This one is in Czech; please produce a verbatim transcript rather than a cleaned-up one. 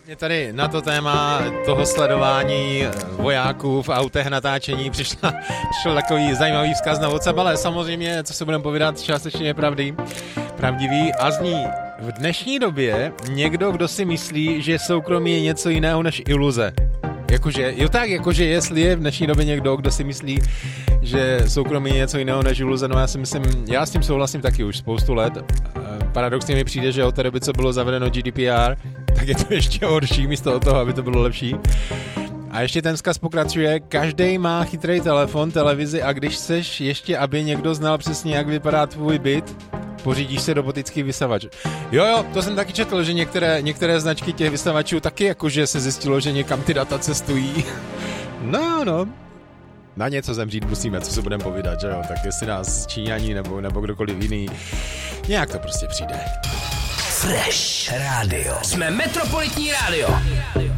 Mě tady na to téma toho sledování vojáků v autech natáčení přišla, přišel takový zajímavý vzkaz na WhatsApp, ale samozřejmě, co se budeme povídat, částečně je pravdý, pravdivý a zní v dnešní době někdo, kdo si myslí, že soukromí je něco jiného než iluze. Jakože, jo tak, jakože jestli je v dnešní době někdo, kdo si myslí, že soukromí je něco jiného než iluze, no já si myslím, já s tím souhlasím taky už spoustu let. Paradoxně mi přijde, že od té doby, co bylo zavedeno G D P R, tak je to ještě horší místo toho, aby to bylo lepší. A ještě ten vzkaz pokračuje, každý má chytrý telefon, televizi a když chceš ještě, aby někdo znal přesně, jak vypadá tvůj byt, pořídíš se robotický vysavač. Jo, jo, to jsem taky četl, že některé, některé značky těch vysavačů taky jakože se zjistilo, že někam ty data cestují. No, no. Na něco zemřít musíme, co se budeme povídat, že jo? Tak jestli nás Číňaní nebo, nebo kdokoliv jiný, nějak to prostě přijde. Fresh Radio. Jsme Metropolitní rádio.